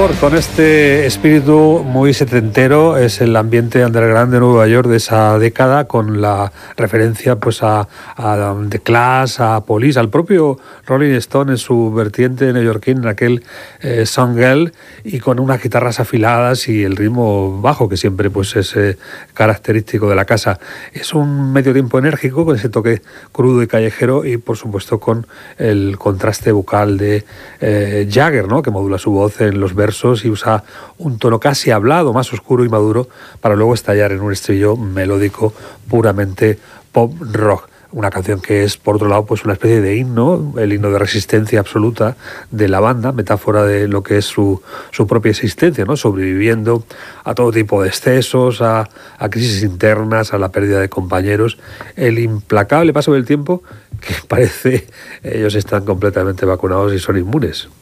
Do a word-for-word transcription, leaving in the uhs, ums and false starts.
Cure, con este espíritu muy setentero, es el ambiente underground de Nueva York de esa década, con la referencia pues a, a The Clash, a Police, al propio Rolling Stone en su vertiente neoyorquín, en aquel eh, Song Girl, y con unas guitarras afiladas y el ritmo bajo que siempre pues es eh, característico de la casa. Es un medio tiempo enérgico con ese toque crudo y callejero, y por supuesto con el contraste vocal de eh, Jagger, ¿no?, que modula su voz en los versos y usa un tono casi hablado, más oscuro y maduro, para luego estallar en un estribillo melódico puramente pop rock. Una canción que es, por otro lado, pues una especie de himno, el himno de resistencia absoluta de la banda, metáfora de lo que es su, su propia existencia, ¿no?, sobreviviendo a todo tipo de excesos, a, a crisis internas, a la pérdida de compañeros, el implacable paso del tiempo, que parece ellos están completamente vacunados y son inmunes.